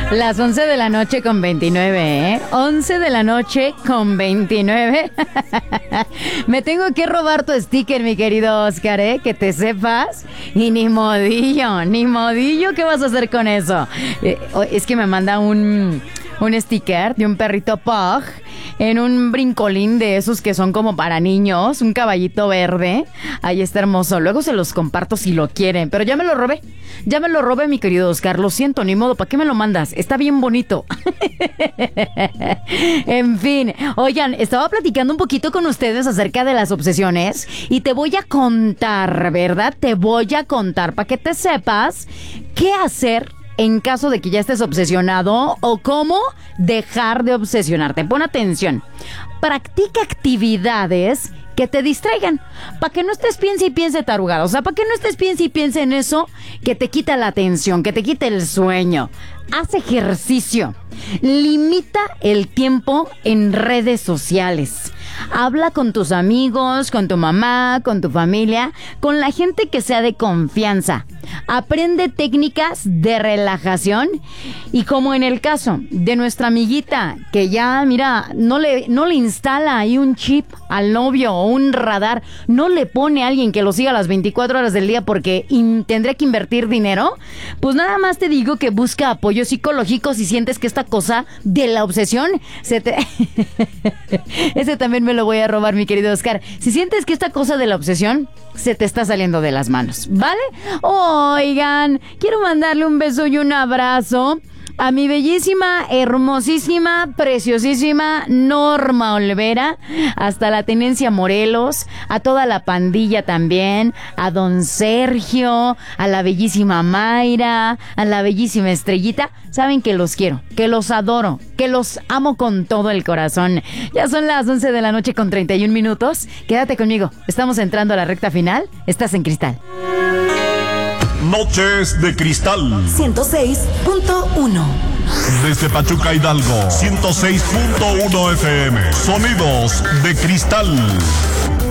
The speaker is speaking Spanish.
Las 11 de la noche con 29, ¿eh? 11 de la noche con 29. Me tengo que robar tu sticker, mi querido Oscar, ¿eh? Que te sepas. Y ni modillo, ¿qué vas a hacer con eso? Es que me manda un sticker de un perrito pug en un brincolín de esos que son como para niños, un caballito verde. Ahí está hermoso. Luego se los comparto si lo quieren, pero ya me lo robé, mi querido Oscar. Lo siento, ni modo, ¿para qué me lo mandas? Está bien bonito. En fin, oigan, estaba platicando un poquito con ustedes acerca de las obsesiones y te voy a contar, ¿verdad? Te voy a contar para que te sepas qué hacer en caso de que ya estés obsesionado o cómo dejar de obsesionarte. Pon atención. Practica actividades que te distraigan, para que no estés piense y piense tarugado. O sea, para que no estés piense y piense en eso que te quita la atención, que te quita el sueño. Haz ejercicio. Limita el tiempo en redes sociales. Habla con tus amigos, con tu mamá, con tu familia, con la gente que sea de confianza. Aprende técnicas de relajación y, como en el caso de nuestra amiguita que ya, mira, no le instala ahí un chip al novio o un radar, no le pone a alguien que lo siga las 24 horas del día porque tendría que invertir dinero, pues nada más te digo que busca apoyo psicológico si sientes que esta cosa de la obsesión ese también me lo voy a robar, mi querido Oscar. Si sientes que esta cosa de la obsesión se te está saliendo de las manos, ¿vale? Oigan, quiero mandarle un beso y un abrazo a mi bellísima, hermosísima, preciosísima Norma Olvera, hasta la Tenencia Morelos, a toda la pandilla también, a don Sergio, a la bellísima Mayra, a la bellísima Estrellita. Saben que los quiero, que los adoro, que los amo con todo el corazón. Ya son las 11 de la noche con 31 minutos. Quédate conmigo, estamos entrando a la recta final. Estás en Cristal. Noches de Cristal 106.1. Desde Pachuca, Hidalgo, 106.1 FM. Sonidos de cristal.